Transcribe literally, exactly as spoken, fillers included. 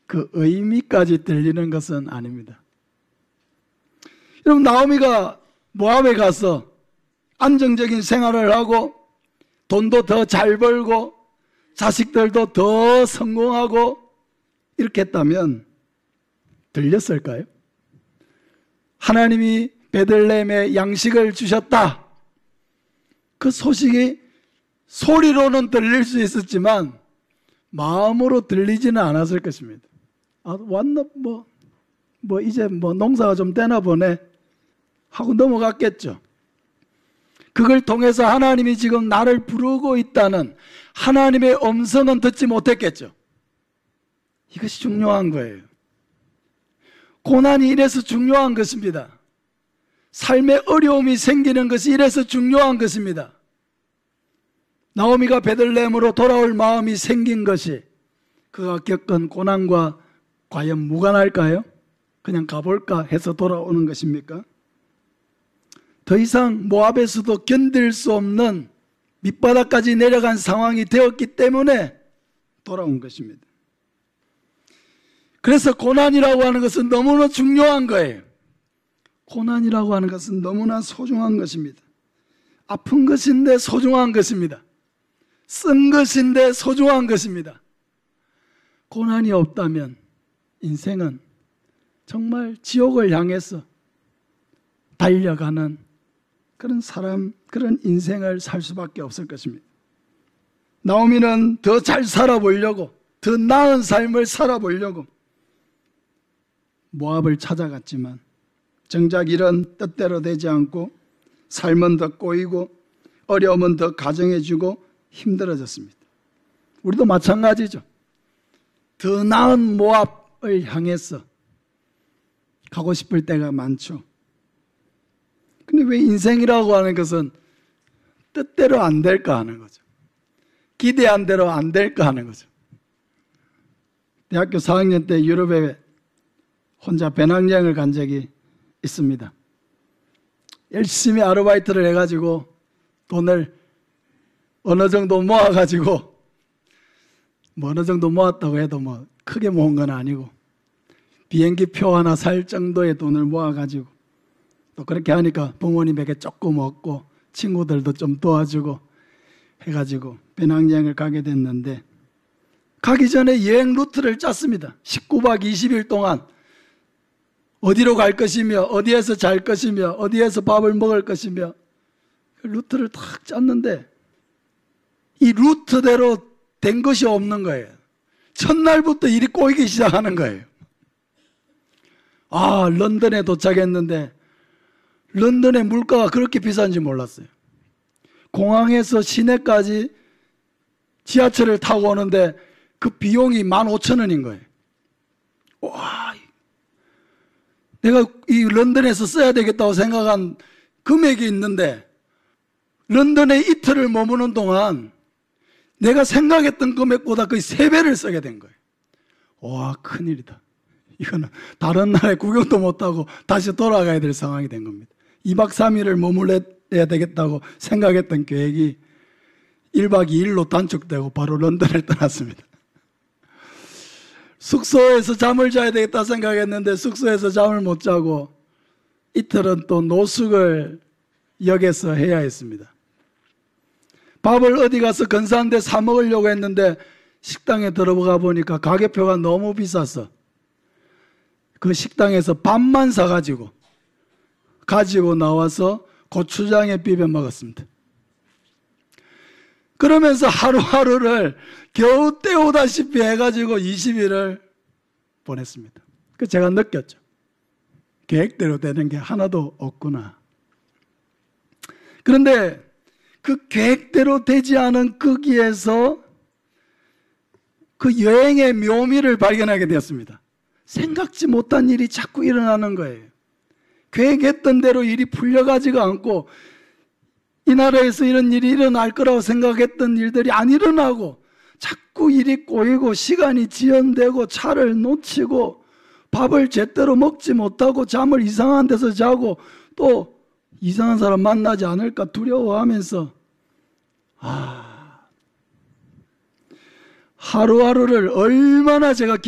그 의미까지 들리는 것은 아닙니다. 여러분, 나오미가 모압에 가서 안정적인 생활을 하고 돈도 더 잘 벌고 자식들도 더 성공하고 이렇게 했다면 들렸을까요? 하나님이 베들레헴에 양식을 주셨다. 그 소식이 소리로는 들릴 수 있었지만 마음으로 들리지는 않았을 것입니다. 아, 왔나, 뭐, 뭐, 이제 뭐 농사가 좀 되나 보네 하고 넘어갔겠죠. 그걸 통해서 하나님이 지금 나를 부르고 있다는 하나님의 음성은 듣지 못했겠죠. 이것이 중요한 거예요. 고난이 이래서 중요한 것입니다. 삶에 어려움이 생기는 것이 이래서 중요한 것입니다. 나오미가 베들레헴으로 돌아올 마음이 생긴 것이 그가 겪은 고난과 과연 무관할까요? 그냥 가볼까 해서 돌아오는 것입니까? 더 이상 모압에서도 견딜 수 없는 밑바닥까지 내려간 상황이 되었기 때문에 돌아온 것입니다. 그래서 고난이라고 하는 것은 너무나 중요한 거예요. 고난이라고 하는 것은 너무나 소중한 것입니다. 아픈 것인데 소중한 것입니다. 쓴 것인데 소중한 것입니다. 고난이 없다면 인생은 정말 지옥을 향해서 달려가는 그런 사람, 그런 인생을 살 수밖에 없을 것입니다. 나오미는 더 잘 살아보려고, 더 나은 삶을 살아보려고 모압을 찾아갔지만 정작 일은 뜻대로 되지 않고 삶은 더 꼬이고 어려움은 더 가정해지고 힘들어졌습니다. 우리도 마찬가지죠. 더 나은 모압을 향해서 가고 싶을 때가 많죠. 근데 왜 인생이라고 하는 것은 뜻대로 안 될까 하는 거죠. 기대한 대로 안 될까 하는 거죠. 대학교 사 학년 때 유럽에 혼자 배낭여행을 간 적이 있습니다. 열심히 아르바이트를 해가지고 돈을 어느 정도 모아가지고 뭐 어느 정도 모았다고 해도 뭐 크게 모은 건 아니고 비행기 표 하나 살 정도의 돈을 모아가지고 또 그렇게 하니까 부모님에게 조금 얻고 친구들도 좀 도와주고 해가지고 배낭여행을 가게 됐는데 가기 전에 여행 루트를 짰습니다. 십구 박 이십 일 동안 어디로 갈 것이며 어디에서 잘 것이며 어디에서 밥을 먹을 것이며 루트를 딱 짰는데 이 루트대로 된 것이 없는 거예요. 첫날부터 일이 꼬이기 시작하는 거예요. 아, 런던에 도착했는데 런던의 물가가 그렇게 비싼지 몰랐어요. 공항에서 시내까지 지하철을 타고 오는데 그 비용이 만 오천 원인 거예요. 와, 내가 이 런던에서 써야 되겠다고 생각한 금액이 있는데 런던에 이틀을 머무는 동안 내가 생각했던 금액보다 거의 세 배를 쓰게 된 거예요. 와, 큰일이다. 이거는 다른 나라에 구경도 못하고 다시 돌아가야 될 상황이 된 겁니다. 이 박 삼 일을 머물러야 되겠다고 생각했던 계획이 일 박 이 일로 단축되고 바로 런던을 떠났습니다. 숙소에서 잠을 자야 되겠다 생각했는데 숙소에서 잠을 못 자고 이틀은 또 노숙을 역에서 해야 했습니다. 밥을 어디 가서 근사한 데 사 먹으려고 했는데 식당에 들어가 보니까 가격표가 너무 비싸서 그 식당에서 밥만 사가지고 가지고 나와서 고추장에 비벼 먹었습니다. 그러면서 하루하루를 겨우 때우다시피 해가지고 이십 일을 보냈습니다. 그 제가 느꼈죠. 계획대로 되는 게 하나도 없구나. 그런데 그 계획대로 되지 않은 거기에서 그 여행의 묘미를 발견하게 되었습니다. 생각지 못한 일이 자꾸 일어나는 거예요. 계획했던 대로 일이 풀려가지가 않고 이 나라에서 이런 일이 일어날 거라고 생각했던 일들이 안 일어나고 자꾸 일이 꼬이고 시간이 지연되고 차를 놓치고 밥을 제대로 먹지 못하고 잠을 이상한 데서 자고 또 이상한 사람 만나지 않을까 두려워하면서 아, 하루하루를 얼마나 제가